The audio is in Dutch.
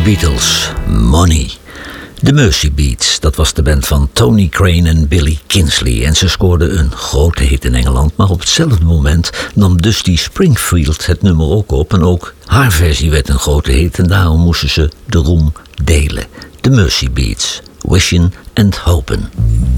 The Beatles, Money. The Mersey Beats, dat was de band van Tony Crane en Billy Kinsley. En ze scoorden een grote hit in Engeland. Maar op hetzelfde moment nam Dusty Springfield het nummer ook op. En ook haar versie werd een grote hit. En daarom moesten ze de roem delen. The Mersey Beats, Wishin' and Hopin'.